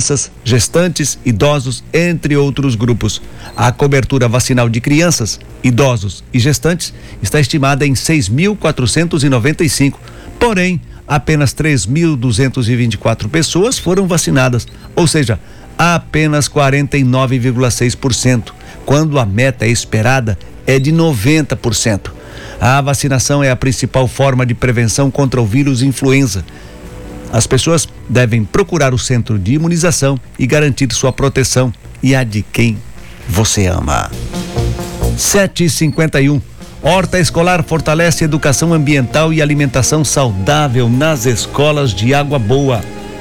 crianças, gestantes, idosos, entre outros grupos. A cobertura vacinal de crianças, idosos e gestantes está estimada em 6.495, porém, apenas 3.224 pessoas foram vacinadas, ou seja, apenas 49,6%, quando a meta esperada é de 90%. A vacinação é a principal forma de prevenção contra o vírus influenza. As pessoas devem procurar o centro de imunização e garantir sua proteção e a de quem você ama. 7h51. Horta Escolar fortalece educação ambiental e alimentação saudável nas escolas de Água Boa.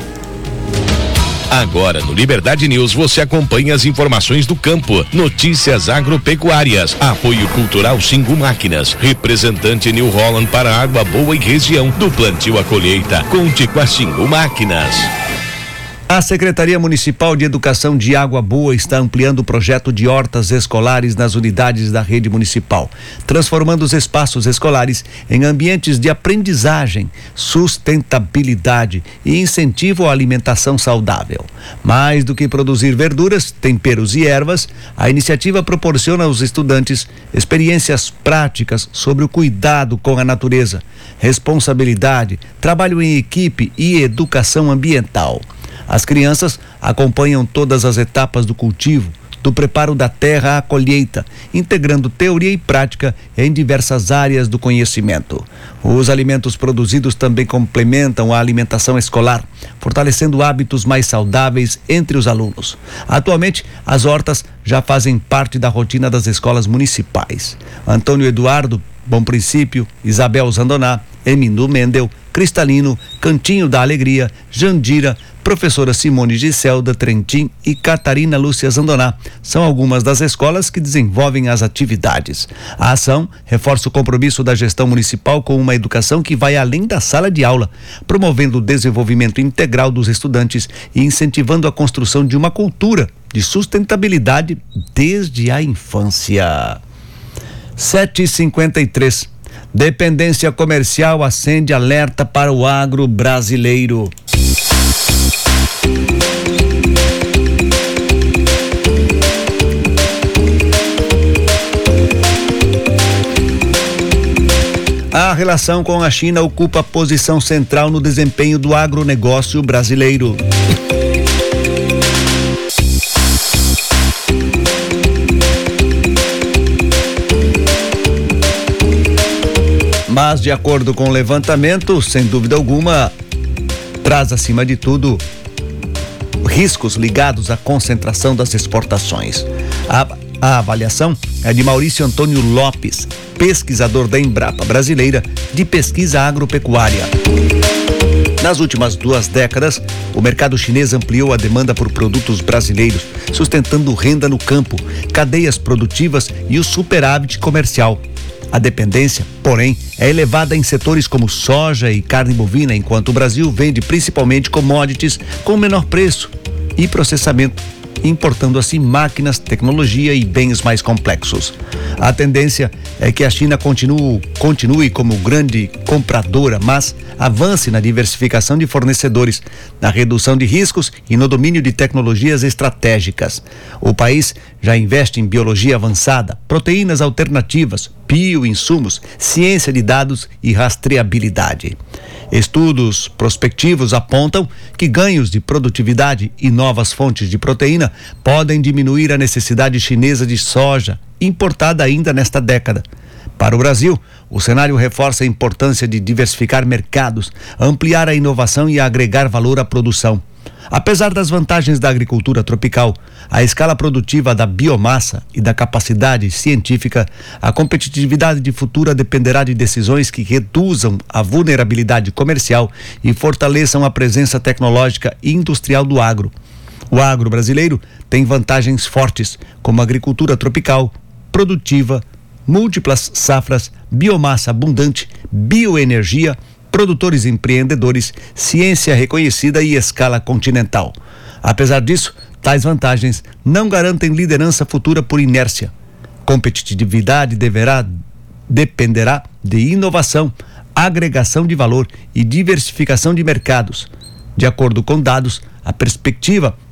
Agora no Liberdade News você acompanha as informações do campo, notícias agropecuárias, apoio cultural Xingu Máquinas, representante New Holland para Água Boa e região, do plantio à colheita. Conte com a Xingu Máquinas. A Secretaria Municipal de Educação de Água Boa está ampliando o projeto de hortas escolares nas unidades da rede municipal, transformando os espaços escolares em ambientes de aprendizagem, sustentabilidade e incentivo à alimentação saudável. Mais do que produzir verduras, temperos e ervas, a iniciativa proporciona aos estudantes experiências práticas sobre o cuidado com a natureza, responsabilidade, trabalho em equipe e educação ambiental. As crianças acompanham todas as etapas do cultivo, do preparo da terra à colheita, integrando teoria e prática em diversas áreas do conhecimento. Os alimentos produzidos também complementam a alimentação escolar, fortalecendo hábitos mais saudáveis entre os alunos. Atualmente, as hortas já fazem parte da rotina das escolas municipais. Antônio Eduardo, Bom Princípio, Isabel Zandoná, Eminu Mendel, Cristalino, Cantinho da Alegria, Jandira, Professora Simone Giselda Trentin e Catarina Lúcia Zandoná são algumas das escolas que desenvolvem as atividades. A ação reforça o compromisso da gestão municipal com uma educação que vai além da sala de aula, promovendo o desenvolvimento integral dos estudantes e incentivando a construção de uma cultura de sustentabilidade desde a infância. 7h53. Dependência comercial acende alerta para o agro brasileiro. A relação com a China ocupa posição central no desempenho do agronegócio brasileiro. Mas, de acordo com o levantamento, sem dúvida alguma, traz acima de tudo riscos ligados à concentração das exportações. A avaliação é de Maurício Antônio Lopes, pesquisador da Embrapa Brasileira de Pesquisa Agropecuária. Nas últimas 2 décadas, o mercado chinês ampliou a demanda por produtos brasileiros, sustentando renda no campo, cadeias produtivas e o superávit comercial. A dependência, porém, é elevada em setores como soja e carne bovina, enquanto o Brasil vende principalmente commodities com menor preço e processamento, importando assim máquinas, tecnologia e bens mais complexos. A tendência é que a China continue como grande compradora, mas avance na diversificação de fornecedores, na redução de riscos e no domínio de tecnologias estratégicas. O país já investe em biologia avançada, proteínas alternativas, bioinsumos, ciência de dados e rastreabilidade. Estudos prospectivos apontam que ganhos de produtividade e novas fontes de proteína podem diminuir a necessidade chinesa de soja, importada ainda nesta década. Para o Brasil, o cenário reforça a importância de diversificar mercados, ampliar a inovação e agregar valor à produção. Apesar das vantagens da agricultura tropical, a escala produtiva da biomassa e da capacidade científica, a competitividade de futura dependerá de decisões que reduzam a vulnerabilidade comercial e fortaleçam a presença tecnológica e industrial do agro. O agro brasileiro tem vantagens fortes, como agricultura tropical, produtiva, múltiplas safras, biomassa abundante, bioenergia, produtores empreendedores, ciência reconhecida e escala continental. Apesar disso, tais vantagens não garantem liderança futura por inércia. Competitividade dependerá de inovação, agregação de valor e diversificação de mercados. De acordo com dados, a perspectiva